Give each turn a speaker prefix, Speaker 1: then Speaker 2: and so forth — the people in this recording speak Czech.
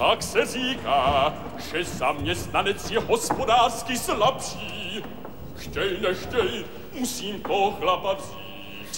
Speaker 1: tak se říká, že zaměstnanec je hospodářsky slabší. Chtěj, nechtěj, musím to chlapa vzít.